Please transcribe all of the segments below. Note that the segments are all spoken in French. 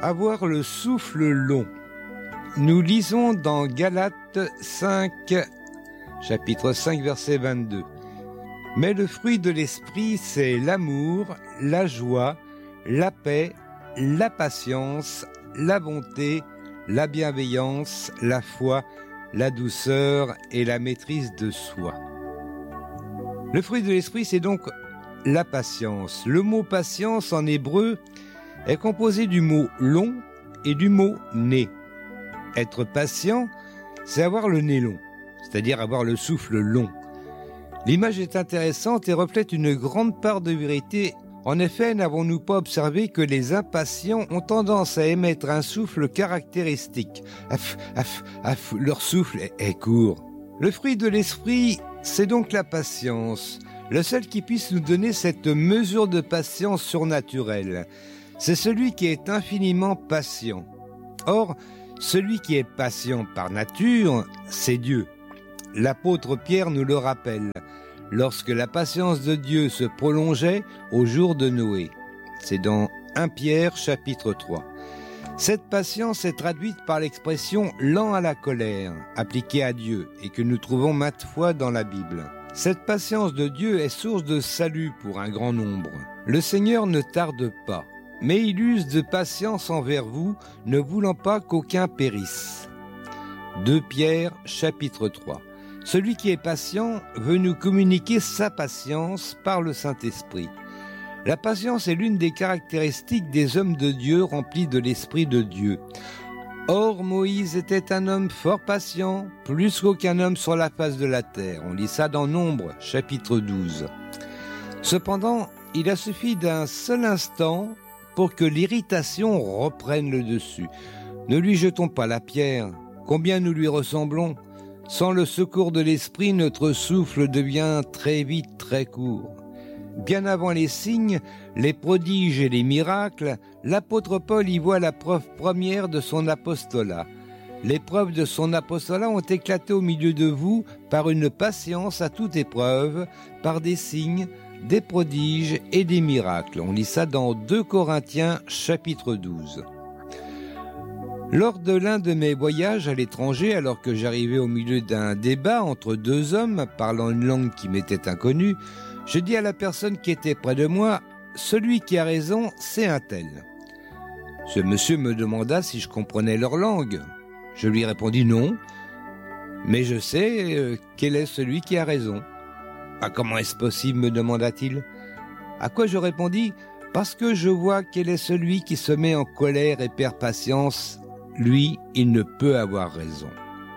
Avoir le souffle long. Nous lisons dans Galates 5, chapitre 5, verset 22. Mais le fruit de l'esprit, c'est l'amour, la joie, la paix, la patience, la bonté, la bienveillance, la foi, la douceur et la maîtrise de soi. Le fruit de l'esprit, c'est donc la patience. Le mot patience en hébreu est composé du mot long et du mot nez. Être patient, c'est avoir le nez long, c'est-à-dire avoir le souffle long. L'image est intéressante et reflète une grande part de vérité. En effet, n'avons-nous pas observé que les impatients ont tendance à émettre un souffle caractéristique. Leur souffle est court. Le fruit de l'esprit, c'est donc la patience, le seul qui puisse nous donner cette mesure de patience surnaturelle. C'est celui qui est infiniment patient. Or, celui qui est patient par nature, c'est Dieu. L'apôtre Pierre nous le rappelle, lorsque la patience de Dieu se prolongeait au jour de Noé. C'est dans 1 Pierre chapitre 3. Cette patience est traduite par l'expression « lent à la colère » appliquée à Dieu et que nous trouvons maintes fois dans la Bible. Cette patience de Dieu est source de salut pour un grand nombre. Le Seigneur ne tarde pas, mais il use de patience envers vous, ne voulant pas qu'aucun périsse. 2 Pierre chapitre 3. Celui qui est patient veut nous communiquer sa patience par le Saint-Esprit. La patience est l'une des caractéristiques des hommes de Dieu remplis de l'Esprit de Dieu. Or, Moïse était un homme fort patient, plus qu'aucun homme sur la face de la terre. On lit ça dans Nombres, chapitre 12. Cependant, il a suffi d'un seul instant pour que l'irritation reprenne le dessus. Ne lui jetons pas la pierre, combien nous lui ressemblons. Sans le secours de l'esprit, notre souffle devient très vite très court. Bien avant les signes, les prodiges et les miracles, l'apôtre Paul y voit la preuve première de son apostolat. Les preuves de son apostolat ont éclaté au milieu de vous par une patience à toute épreuve, par des signes, des prodiges et des miracles. On lit ça dans 2 Corinthiens chapitre 12. Lors de l'un de mes voyages à l'étranger, alors que j'arrivais au milieu d'un débat entre deux hommes parlant une langue qui m'était inconnue, je dis à la personne qui était près de moi, « Celui qui a raison, c'est un tel ». Ce monsieur me demanda si je comprenais leur langue. Je lui répondis non, mais je sais quel est celui qui a raison. « Ah, comment est-ce possible ?» me demanda-t-il. À quoi je répondis, « Parce que je vois quel est celui qui se met en colère et perd patience. Lui, il ne peut avoir raison. »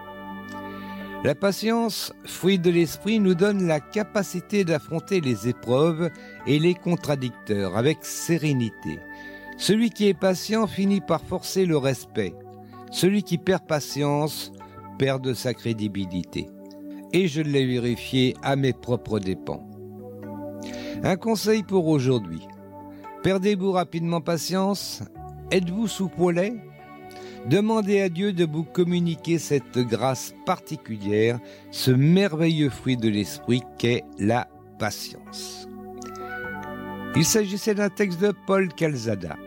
La patience, fruit de l'esprit, nous donne la capacité d'affronter les épreuves et les contradicteurs avec sérénité. Celui qui est patient finit par forcer le respect. Celui qui perd patience perd de sa crédibilité. Et je l'ai vérifié à mes propres dépens. Un conseil pour aujourd'hui. Perdez-vous rapidement patience? Êtes-vous soupe au lait? Demandez à Dieu de vous communiquer cette grâce particulière, ce merveilleux fruit de l'esprit qu'est la patience. Il s'agissait d'un texte de Paul Calzada.